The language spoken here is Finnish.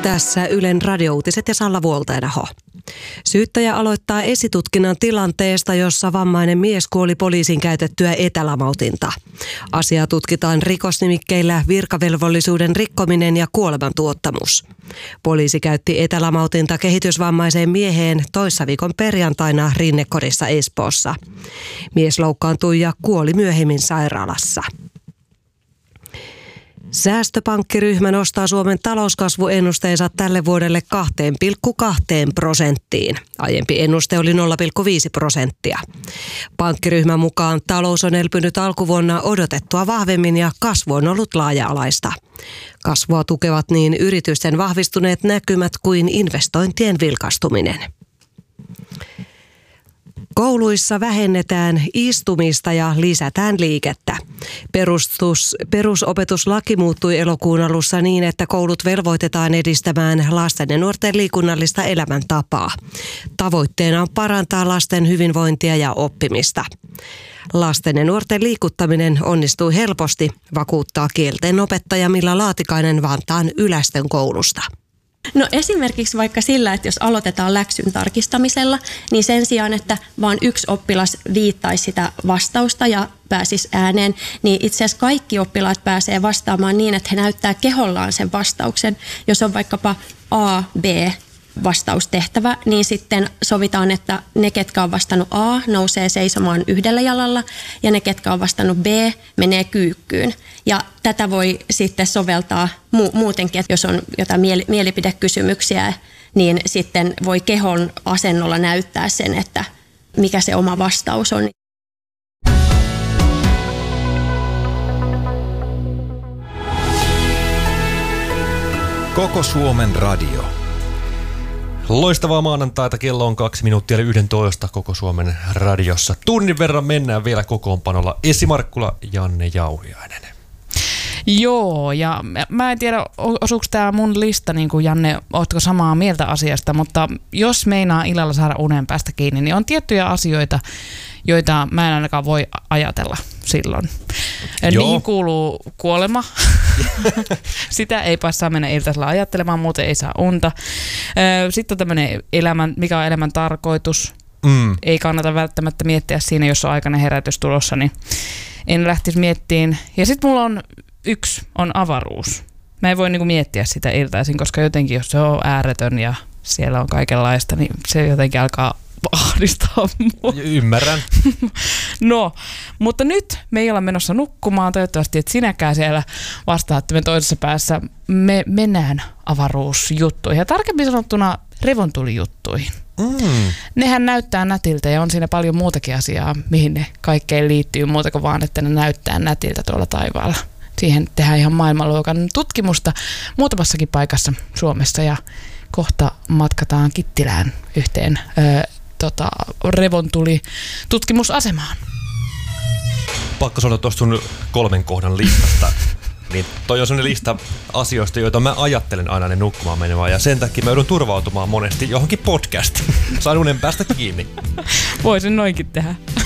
Tässä Ylen radiouutiset ja Salla Vuoltainaho. Syyttäjä aloittaa esitutkinnan tilanteesta, jossa vammainen mies kuoli poliisin käytettyä etälamautinta. Asiaa tutkitaan rikosnimikkeillä virkavelvollisuuden rikkominen ja kuolemantuottamus. Poliisi käytti etälamautinta kehitysvammaiseen mieheen toissaviikon perjantaina Rinnekodissa Espoossa. Mies loukkaantui ja kuoli myöhemmin sairaalassa. Säästöpankkiryhmä nostaa Suomen talouskasvuennusteensa tälle vuodelle 2,2%. Aiempi ennuste oli 0,5%. Pankkiryhmän mukaan talous on elpynyt alkuvuonna odotettua vahvemmin ja kasvu on ollut laaja-alaista. Kasvua tukevat niin yritysten vahvistuneet näkymät kuin investointien vilkastuminen. Kouluissa vähennetään istumista ja lisätään liikettä. Perusopetuslaki muuttui elokuun alussa niin, että koulut velvoitetaan edistämään lasten ja nuorten liikunnallista elämäntapaa. Tavoitteena on parantaa lasten hyvinvointia ja oppimista. Lasten ja nuorten liikuttaminen onnistuu helposti, vakuuttaa kieltenopettaja Milla Laatikainen Vantaan Ylästön koulusta. No esimerkiksi vaikka sillä, että jos aloitetaan läksyn tarkistamisella, niin sen sijaan, että vaan yksi oppilas viittaisi sitä vastausta ja pääsisi ääneen, niin itse asiassa kaikki oppilaat pääsee vastaamaan niin, että he näyttää kehollaan sen vastauksen. Jos on vaikkapa A, B vastaustehtävä, niin sitten sovitaan, että ne, ketkä on vastannut A, nousee seisomaan yhdellä jalalla ja ne, ketkä on vastannut B, menee kyykkyyn. Ja tätä voi sitten soveltaa muutenkin, että jos on jotain mielipidekysymyksiä, niin sitten voi kehon asennolla näyttää sen, että mikä se oma vastaus on. Koko Suomen radio. Loistavaa maanantaita, kello on 2 minuuttia eli 11 Koko Suomen radiossa. Tunnin verran mennään vielä kokoonpanolla. Esi Markkula, Janne Jauhiainen. Joo, ja mä en tiedä, osuuko tämä mun lista, niin kuin Janne, ootko samaa mieltä asiasta, mutta jos meinaa illalla saada unen päästä kiinni, niin on tiettyjä asioita, joita mä en ainakaan voi ajatella silloin. Joo. Niihin kuuluu kuolema. Sitä ei saa mennä iltaisella ajattelemaan, muuten ei saa unta. Sitten on tämmöinen mikä on elämän tarkoitus. Ei kannata välttämättä miettiä siinä, jos on aikainen herätys tulossa, niin en lähtisi miettiin. Ja sitten mulla on on avaruus. Mä en voi niinku miettiä sitä iltaisin, koska jotenkin jos se on ääretön ja siellä on kaikenlaista, niin se jotenkin alkaa ahdistaa mua. Ymmärrän. No, mutta nyt me ei olla menossa nukkumaan. Toivottavasti, että sinäkään siellä vastaattomen toisessa päässä me mennään avaruusjuttuihin. Ja tarkemmin sanottuna revontulijuttuihin. Nehän näyttää nätiltä ja on siinä paljon muutakin asiaa, mihin ne kaikkein liittyy, muuta kuin vaan, että ne näyttää nätiltä tuolla taivaalla. Siihen tehdään ihan maailmanluokan tutkimusta muutamassakin paikassa Suomessa ja kohta matkataan Kittilään yhteen revontulitutkimusasemaan. Pakko sanoa tuosta sun 3 kohdan listasta. Niin toi on sellainen lista asioista, joita mä ajattelen aina ne nukkumaan menemään. Ja sen takia mä joudun turvautumaan monesti johonkin podcastiin. Saan unen päästä kiinni. Voisin noinkin tehdä.